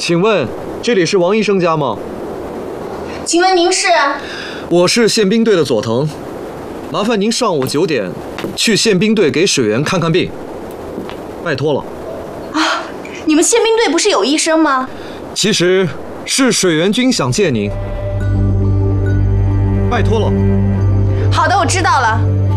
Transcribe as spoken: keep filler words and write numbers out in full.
请问这里是王医生家吗？ 请问您是？ 我是宪兵队的佐藤，麻烦您上午九点去宪兵队给水源看看病，拜托了。 啊，你们宪兵队不是有医生吗？ 其实是水源君想见您，拜托了。 好的，我知道了。